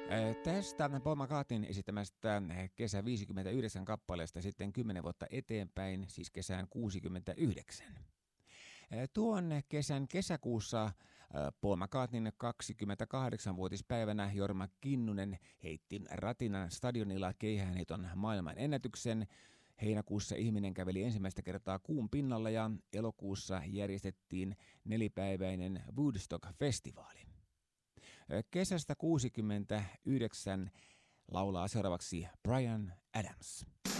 Tästä Paul McCartneyn esittämästä kesä 59 kappaleesta sitten 10 vuotta eteenpäin, siis kesään 69. Tuon kesän kesäkuussa Paul McCartneyn 28-vuotispäivänä Jorma Kinnunen heitti Ratinan stadionilla keihäänheiton maailman ennätyksen. Heinäkuussa ihminen käveli ensimmäistä kertaa kuun pinnalla ja elokuussa järjestettiin 4-päiväinen Woodstock-festivaali. Kesästä 69 laulaa seuraavaksi Bryan Adams.